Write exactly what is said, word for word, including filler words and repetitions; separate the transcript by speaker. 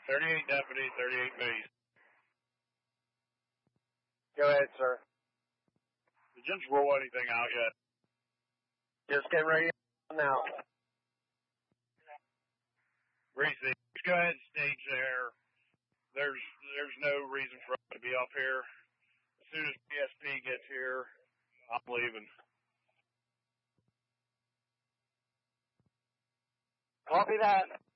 Speaker 1: thirty-eight deputy, thirty-eight base.
Speaker 2: Go ahead, sir.
Speaker 1: Did Jim's roll anything out yet?
Speaker 2: Just getting ready now.
Speaker 1: Reese, go ahead and stage there. There's there's no reason for us to be up here. As soon as P S P gets here, I'm leaving.
Speaker 2: Copy that.